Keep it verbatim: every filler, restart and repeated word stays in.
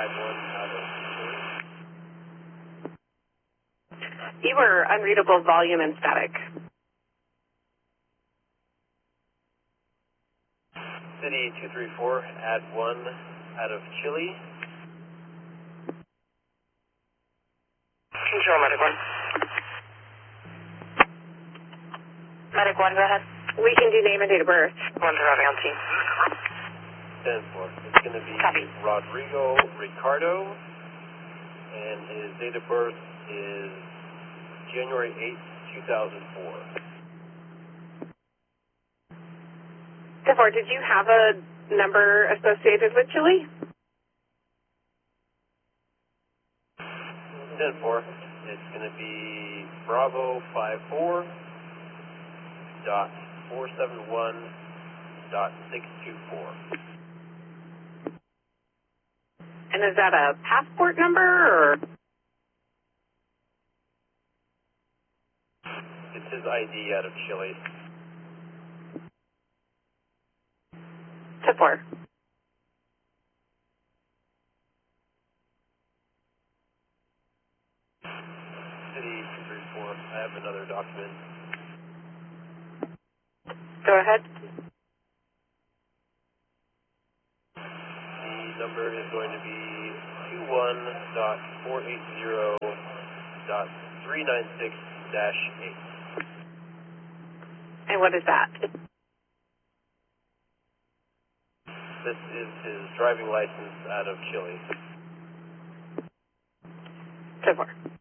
add one out of Chile. You were unreadable, volume, and static. City two three four, add one out of Chile. Control, Medic one. Medic one, go ahead. We can do name and date of birth. One's arriving on scene. ten four. It's going to be Copy. Rodrigo Ricardo, and his date of birth is January eighth, two thousand four. ten four, did you have a number associated with Chile? ten four. It's going to be Bravo five four dot four seven one dot six two four. And is that a passport number, or? It's his I D out of Chile. ten four. City two three four. I have another document. Go ahead. The number is going to be two one dot four eight zero dot three nine six dash eight. And what is that? This is his driving license out of Chile. ten four.